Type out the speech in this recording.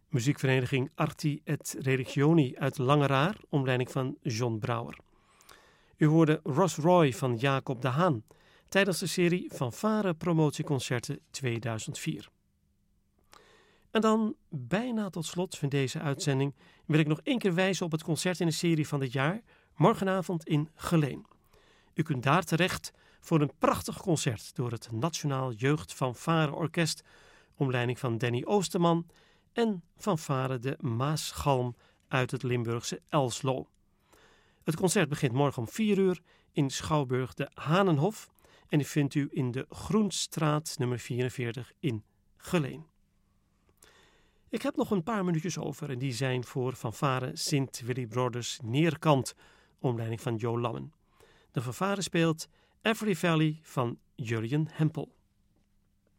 Muziekvereniging Arti et Religioni uit Langeraar, onder leiding van John Brouwer. U hoorde Ross Roy van Jacob de Haan tijdens de serie Fanfare Promotieconcerten 2004. En dan, bijna tot slot van deze uitzending, wil ik nog één keer wijzen op het concert in de serie van dit jaar, morgenavond in Geleen. U kunt daar terecht voor een prachtig concert door het Nationaal Jeugd Fanfare Orkest, onder leiding van Danny Oosterman en fanfare de Maasgalm uit het Limburgse Elslo. Het concert begint morgen om 4 uur in Schouwburg de Hanenhof en die vindt u in de Groenstraat nummer 44 in Geleen. Ik heb nog een paar minuutjes over en die zijn voor fanfare Sint Willy Broders Neerkant, onder leiding van Jo Lammen. De fanfare speelt Every Valley van Jurjen Hempel.